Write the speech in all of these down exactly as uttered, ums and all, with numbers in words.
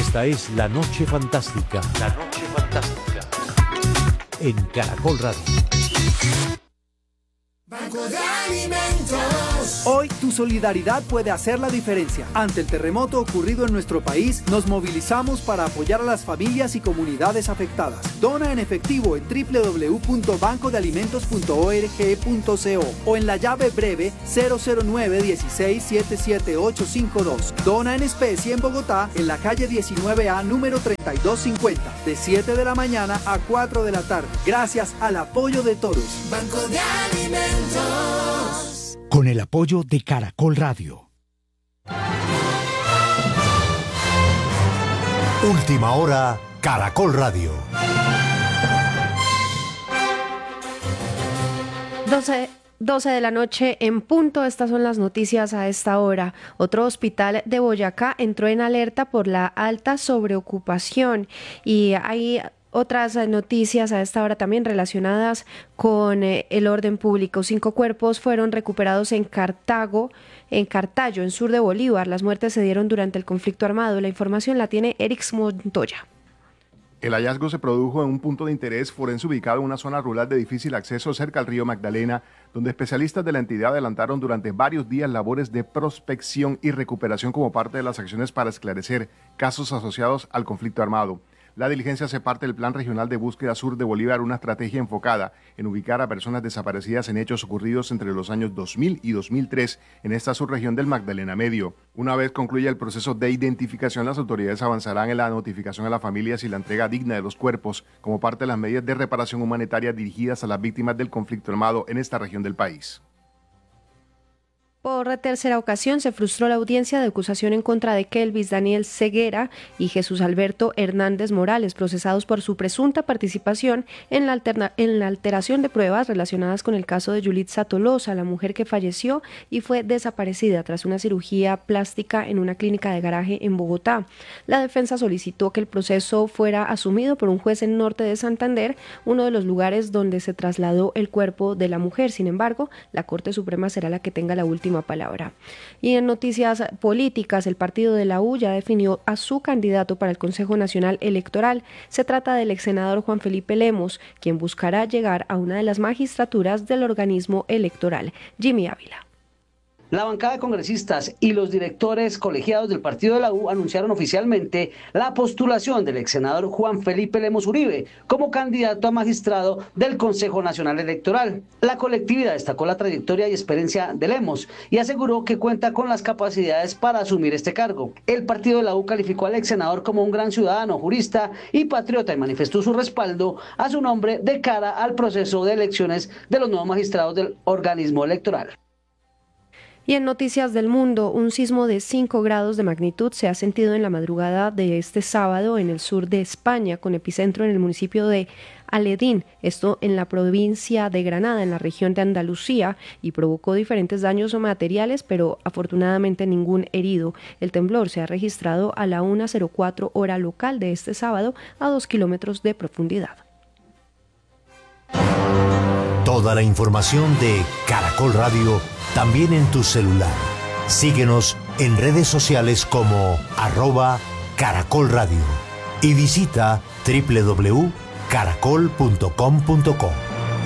Esta es La Noche Fantástica. La Noche Fantástica. En Caracol Radio. Banco de Alimentos. Hoy tu solidaridad puede hacer la diferencia. Ante el terremoto ocurrido en nuestro país, nos movilizamos para apoyar a las familias y comunidades afectadas. Dona en efectivo en doble u doble u doble u punto banco de alimentos punto org punto co o en la llave breve cero cero nueve dieciséis setenta y siete ochocientos cincuenta y dos. Dona en especie en Bogotá, en la calle diecinueve A, número treinta y dos cincuenta, de siete de la mañana a cuatro de la tarde. Gracias al apoyo de todos. Banco de Alimentos. Con el apoyo de Caracol Radio. Última hora, Caracol Radio. doce, doce de la noche en punto. Estas son las noticias a esta hora. Otro hospital de Boyacá entró en alerta por la alta sobreocupación y hay otras noticias a esta hora también relacionadas con eh, el orden público. Cinco cuerpos fueron recuperados en Cartago, en Cartallo, en sur de Bolívar. Las muertes se dieron durante el conflicto armado. La información la tiene Erix Montoya. El hallazgo se produjo en un punto de interés forense ubicado en una zona rural de difícil acceso cerca al río Magdalena, donde especialistas de la entidad adelantaron durante varios días labores de prospección y recuperación como parte de las acciones para esclarecer casos asociados al conflicto armado. La diligencia hace parte del Plan Regional de Búsqueda Sur de Bolívar, una estrategia enfocada en ubicar a personas desaparecidas en hechos ocurridos entre los años dos mil y dos mil tres en esta subregión del Magdalena Medio. Una vez concluya el proceso de identificación, las autoridades avanzarán en la notificación a las familias y la entrega digna de los cuerpos como parte de las medidas de reparación humanitaria dirigidas a las víctimas del conflicto armado en esta región del país. Por tercera ocasión se frustró la audiencia de acusación en contra de Kelvis Daniel Ceguera y Jesús Alberto Hernández Morales, procesados por su presunta participación en la, alterna- en la alteración de pruebas relacionadas con el caso de Yulitza Tolosa, la mujer que falleció y fue desaparecida tras una cirugía plástica en una clínica de garaje en Bogotá. La defensa solicitó que el proceso fuera asumido por un juez en Norte de Santander, uno de los lugares donde se trasladó el cuerpo de la mujer. Sin embargo, la Corte Suprema será la que tenga la última palabra. Y en noticias políticas, el partido de la U ya definió a su candidato para el Consejo Nacional Electoral. Se trata del ex senador Juan Felipe Lemos, quien buscará llegar a una de las magistraturas del organismo electoral. Jimmy Ávila. La bancada de congresistas y los directores colegiados del partido de la U anunciaron oficialmente la postulación del ex senador Juan Felipe Lemos Uribe como candidato a magistrado del Consejo Nacional Electoral. La colectividad destacó la trayectoria y experiencia de Lemos y aseguró que cuenta con las capacidades para asumir este cargo. El partido de la U calificó al ex senador como un gran ciudadano, jurista y patriota y manifestó su respaldo a su nombre de cara al proceso de elecciones de los nuevos magistrados del organismo electoral. Y en noticias del mundo, un sismo de cinco grados de magnitud se ha sentido en la madrugada de este sábado en el sur de España, con epicentro en el municipio de Aledín, esto en la provincia de Granada, en la región de Andalucía, y provocó diferentes daños materiales, pero afortunadamente ningún herido. El temblor se ha registrado a la una cero cuatro hora local de este sábado, a dos kilómetros de profundidad. Toda la información de Caracol Radio también en tu celular. Síguenos en redes sociales como arroba Caracol Radio y visita doble u doble u doble u punto caracol punto com punto co.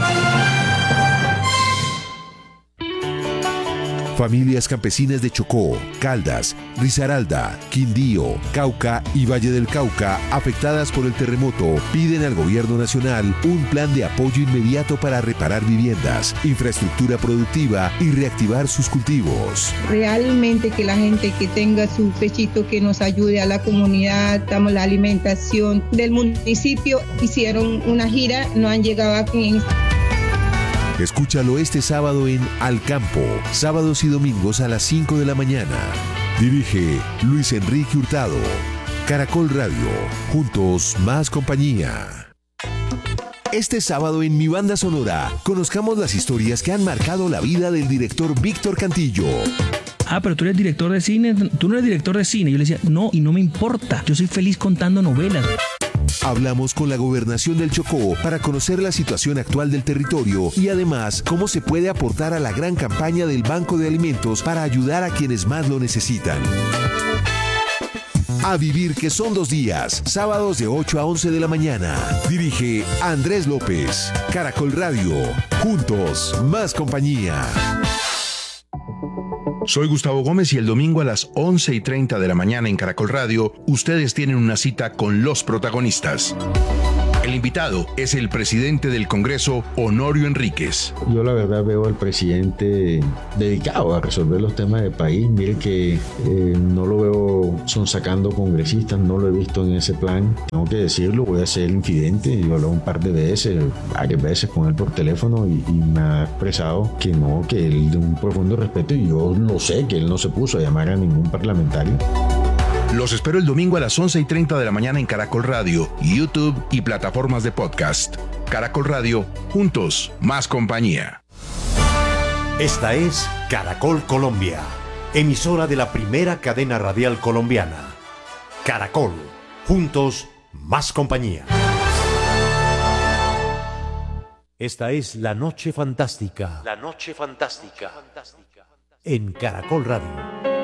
Familias campesinas de Chocó, Caldas, Risaralda, Quindío, Cauca y Valle del Cauca, afectadas por el terremoto, piden al gobierno nacional un plan de apoyo inmediato para reparar viviendas, infraestructura productiva y reactivar sus cultivos. Realmente que la gente que tenga su pechito que nos ayude a la comunidad, damos la alimentación del municipio, hicieron una gira, no han llegado aquí. Escúchalo este sábado en Al Campo, sábados y domingos a las cinco de la mañana. Dirige Luis Enrique Hurtado. Caracol Radio, juntos más compañía. Este sábado en Mi Banda Sonora, conozcamos las historias que han marcado la vida del director Víctor Cantillo. Ah, pero tú eres director de cine, tú no eres director de cine. Yo le decía, no, y no me importa, yo soy feliz contando novelas. Hablamos con la Gobernación del Chocó para conocer la situación actual del territorio y además cómo se puede aportar a la gran campaña del Banco de Alimentos para ayudar a quienes más lo necesitan. A vivir que son dos días, sábados de ocho a once de la mañana. Dirige Andrés López. Caracol Radio. Juntos, más compañía. Soy Gustavo Gómez y el domingo a las once y treinta de la mañana en Caracol Radio, ustedes tienen una cita con los protagonistas. El invitado es el presidente del Congreso, Honorio Enríquez. Yo la verdad veo al presidente dedicado a resolver los temas del país. Mire que eh, no lo veo sonsacando congresistas, no lo he visto en ese plan. Tengo que decirlo, voy a ser infidente. Yo hablé un par de veces, varias veces con él por teléfono y, y me ha expresado que no, que él de un profundo respeto, y yo lo sé, que él no se puso a llamar a ningún parlamentario. Los espero el domingo a las once y treinta de la mañana en Caracol Radio, YouTube y plataformas de podcast. Caracol Radio, juntos, más compañía. Esta es Caracol Colombia, emisora de la primera cadena radial colombiana. Caracol, juntos, más compañía. Esta es La Noche Fantástica. La Noche Fantástica. En Caracol Radio.